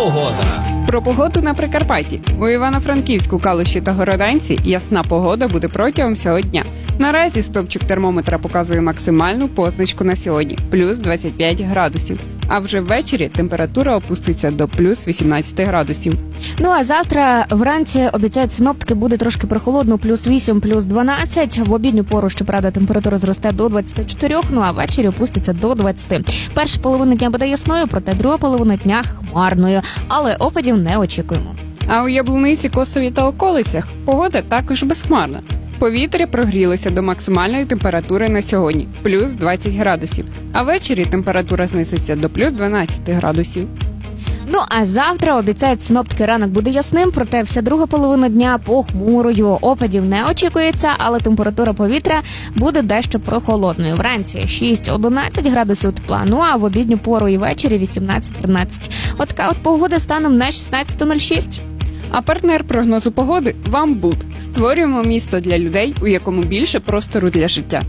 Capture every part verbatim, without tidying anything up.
Погода. Про погоду на Прикарпатті. У Івано-Франківську, Калуші та Городенці ясна погода буде протягом всього дня. Наразі стовпчик термометра показує максимальну позначку на сьогодні – плюс двадцять п'ять градусів. А вже ввечері температура опуститься до плюс вісімнадцять градусів. Ну а завтра вранці, обіцяють синоптики, буде трошки прохолодно, плюс вісім, плюс дванадцять. В обідню пору, щоправда, температура зросте до двадцяти чотирьох, ну а ввечері опуститься до двадцяти. Перша половина дня буде ясною, проте друга половина дня хмарною. Але опадів не очікуємо. А у Яблуниці, Косові та околицях погода також безхмарна. Повітря прогрілося до максимальної температури на сьогодні – плюс двадцять градусів. А ввечері температура знизиться до плюс дванадцять градусів. Ну а завтра, обіцяють синоптики, ранок буде ясним, проте вся друга половина дня похмурою. Опадів не очікується, але температура повітря буде дещо прохолодною. Вранці шість-одинадцять градусів тепла, ну а в обідню пору і ввечері вісімнадцять-тринадцять. От така от погода станом на шістнадцяте нуль шість. А партнер прогнозу погоди – Вамбуд. Створюємо місто для людей, у якому більше простору для життя.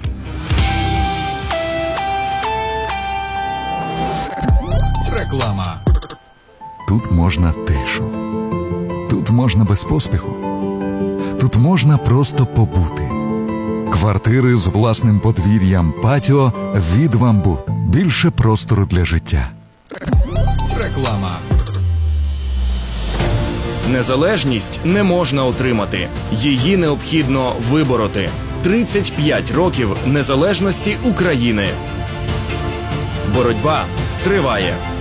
Реклама. Тут можна тишу. Тут можна без поспіху. Тут можна просто побути. Квартири з власним подвір'ям, патіо від Вамбуд. Більше простору для життя. Реклама. Незалежність не можна отримати. Її необхідно вибороти. тридцять п'ять років незалежності України. Боротьба триває.